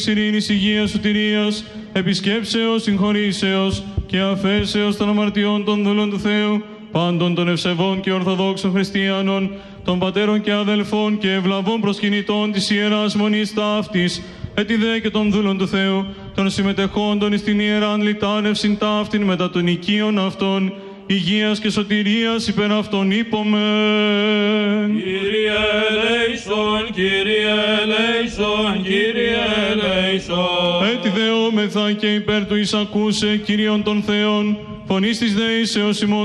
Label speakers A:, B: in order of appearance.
A: ειρήνης, υγείας, σωτηρίας, επισκέψεως, συγχωρήσεως και αφέσεως των αμαρτιών των δούλων του Θεού, πάντων των ευσεβών και ορθοδόξων χριστιανών, των πατέρων και αδελφών και ευλαβών προσκυνητών της Ιεράς Μονής ταύτης, έτι δε και των δούλων του Θεού, των συμμετεχόντων εις την Ιεράν λιτάνευσιν ταύτην μετά των οικείων αυτών, υγείας και σωτηρίας υπέρ αυτών είπομεν.
B: Κύριε ελέησον, Κύριε ελέησον, Κύριε ελέησον.
A: Έτι δεόμεθα και υπέρ του εισακούσε Κύριον των Θεών, φωνής της δεήσεως ημών